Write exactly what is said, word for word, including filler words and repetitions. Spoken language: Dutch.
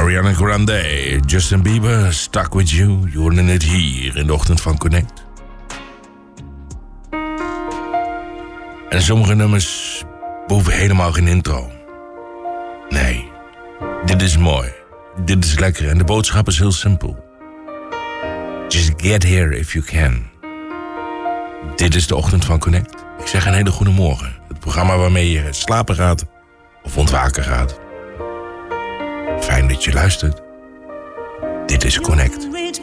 Ariana Grande, Justin Bieber, Stuck With You. Je hoorde het hier in de ochtend van Connect. En sommige nummers behoeven helemaal geen intro. Nee, dit is mooi. Dit is lekker en de boodschap is heel simpel. Just get here if you can. Dit is de ochtend van Connect. Ik zeg een hele goede morgen. Het programma waarmee je slapen gaat of ontwaken gaat. Fijn dat je luistert. Dit is Connect.